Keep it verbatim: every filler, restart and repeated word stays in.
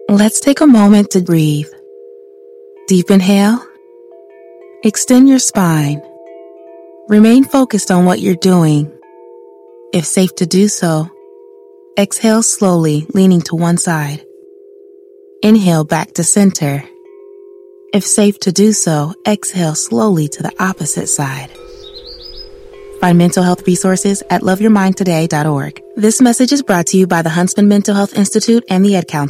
Let's take a moment to breathe. Deep inhale. Extend your spine. Remain focused on what you're doing. If safe to do so, exhale slowly, leaning to one side. Inhale back to center. If safe to do so, exhale slowly to the opposite side. Find mental health resources at love your mind today dot org. This message is brought to you by the Huntsman Mental Health Institute and the Ad Council.